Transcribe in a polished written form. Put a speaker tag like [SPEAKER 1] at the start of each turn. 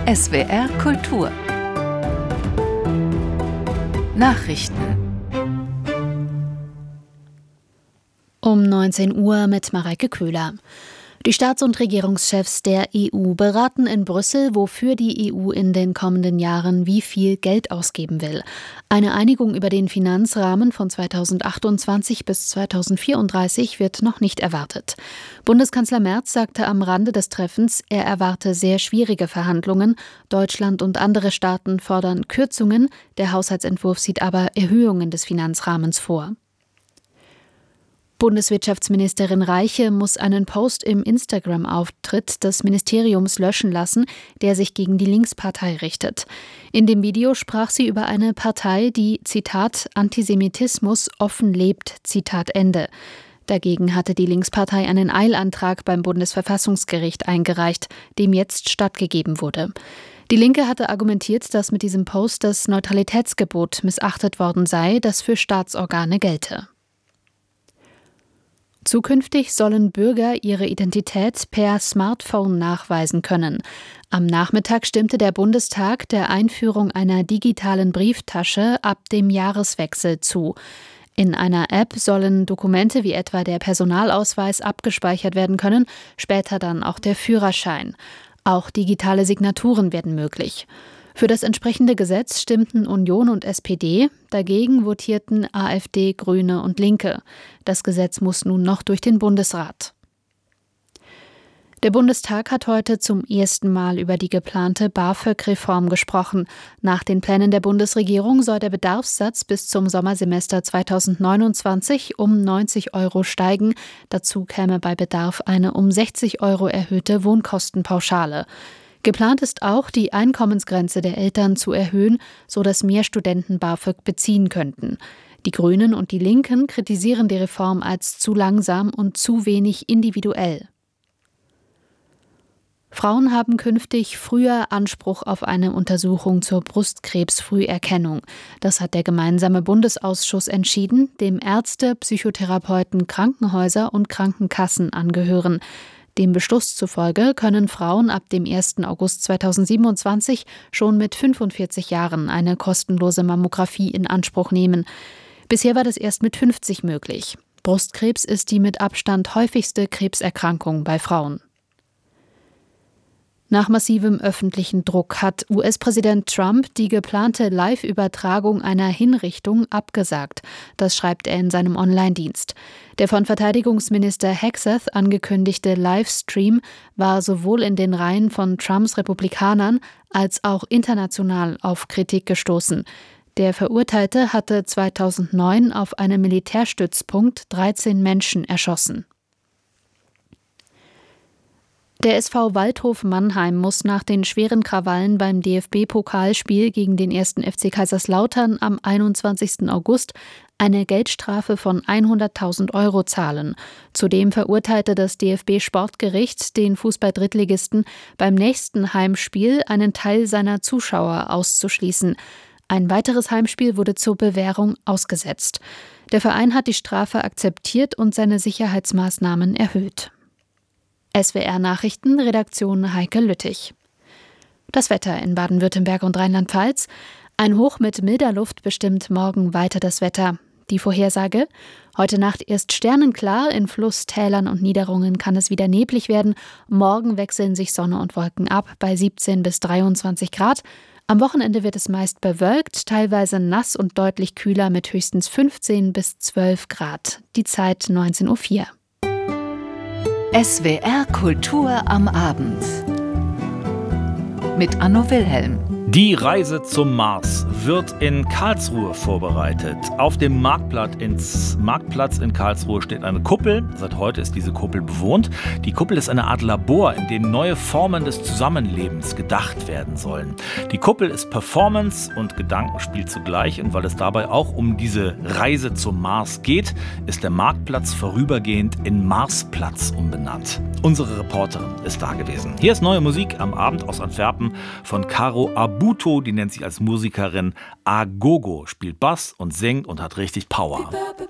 [SPEAKER 1] SWR Kultur Nachrichten
[SPEAKER 2] um 19 Uhr mit Mareike Köhler. Die Staats- und Regierungschefs der EU beraten in Brüssel, wofür die EU in den kommenden Jahren wie viel Geld ausgeben will. Eine Einigung über den Finanzrahmen von 2028 bis 2034 wird noch nicht erwartet. Bundeskanzler Merz sagte am Rande des Treffens, er erwarte sehr schwierige Verhandlungen. Deutschland und andere Staaten fordern Kürzungen. Der Haushaltsentwurf sieht aber Erhöhungen des Finanzrahmens vor. Bundeswirtschaftsministerin Reiche muss einen Post im Instagram-Auftritt des Ministeriums löschen lassen, der sich gegen die Linkspartei richtet. In dem Video sprach sie über eine Partei, die, Zitat, Antisemitismus offen lebt, Zitat Ende. Dagegen hatte die Linkspartei einen Eilantrag beim Bundesverfassungsgericht eingereicht, dem jetzt stattgegeben wurde. Die Linke hatte argumentiert, dass mit diesem Post das Neutralitätsgebot missachtet worden sei, das für Staatsorgane gelte. Zukünftig sollen Bürger ihre Identität per Smartphone nachweisen können. Am Nachmittag stimmte der Bundestag der Einführung einer digitalen Brieftasche ab dem Jahreswechsel zu. In einer App sollen Dokumente wie etwa der Personalausweis abgespeichert werden können, später dann auch der Führerschein. Auch digitale Signaturen werden möglich. Für das entsprechende Gesetz stimmten Union und SPD, dagegen votierten AfD, Grüne und Linke. Das Gesetz muss nun noch durch den Bundesrat. Der Bundestag hat heute zum ersten Mal über die geplante BAföG-Reform gesprochen. Nach den Plänen der Bundesregierung soll der Bedarfssatz bis zum Sommersemester 2029 um 90 € steigen. Dazu käme bei Bedarf eine um 60 € erhöhte Wohnkostenpauschale. Geplant ist auch, die Einkommensgrenze der Eltern zu erhöhen, sodass mehr Studenten BAföG beziehen könnten. Die Grünen und die Linken kritisieren die Reform als zu langsam und zu wenig individuell. Frauen haben künftig früher Anspruch auf eine Untersuchung zur Brustkrebsfrüherkennung. Das hat der gemeinsame Bundesausschuss entschieden, dem Ärzte, Psychotherapeuten, Krankenhäuser und Krankenkassen angehören. Dem Beschluss zufolge können Frauen ab dem 1. August 2027 schon mit 45 Jahren eine kostenlose Mammographie in Anspruch nehmen. Bisher war das erst mit 50 möglich. Brustkrebs ist die mit Abstand häufigste Krebserkrankung bei Frauen. Nach massivem öffentlichen Druck hat US-Präsident Trump die geplante Live-Übertragung einer Hinrichtung abgesagt. Das schreibt er in seinem Online-Dienst. Der von Verteidigungsminister Hegseth angekündigte Livestream war sowohl in den Reihen von Trumps Republikanern als auch international auf Kritik gestoßen. Der Verurteilte hatte 2009 auf einem Militärstützpunkt 13 Menschen erschossen. Der SV Waldhof Mannheim muss nach den schweren Krawallen beim DFB-Pokalspiel gegen den 1. FC Kaiserslautern am 21. August eine Geldstrafe von 100.000 € zahlen. Zudem verurteilte das DFB-Sportgericht den Fußball-Drittligisten beim nächsten Heimspiel einen Teil seiner Zuschauer auszuschließen. Ein weiteres Heimspiel wurde zur Bewährung ausgesetzt. Der Verein hat die Strafe akzeptiert und seine Sicherheitsmaßnahmen erhöht. SWR Nachrichten, Redaktion Heike Lüttich. Das Wetter in Baden-Württemberg und Rheinland-Pfalz. Ein Hoch mit milder Luft bestimmt morgen weiter das Wetter. Die Vorhersage: Heute Nacht erst sternenklar, in Fluss, Tälern und Niederungen kann es wieder neblig werden. Morgen wechseln sich Sonne und Wolken ab bei 17 bis 23 Grad. Am Wochenende wird es meist bewölkt, teilweise nass und deutlich kühler mit höchstens 15 bis 12 Grad. Die Zeit 19:04 Uhr.
[SPEAKER 1] SWR Kultur am Abend mit Anno Wilhelm.
[SPEAKER 3] Die Reise zum Mars wird in Karlsruhe vorbereitet. Auf dem Marktplatz in Karlsruhe steht eine Kuppel. Seit heute ist diese Kuppel bewohnt. Die Kuppel ist eine Art Labor, in dem neue Formen des Zusammenlebens gedacht werden sollen. Die Kuppel ist Performance und Gedankenspiel zugleich. Und weil es dabei auch um diese Reise zum Mars geht, ist der Marktplatz vorübergehend in Marsplatz umbenannt. Unsere Reporterin ist da gewesen. Hier ist neue Musik am Abend aus Antwerpen von Caro Abuto, die nennt sich als Musikerin Agogo, spielt Bass und singt und hat richtig Power.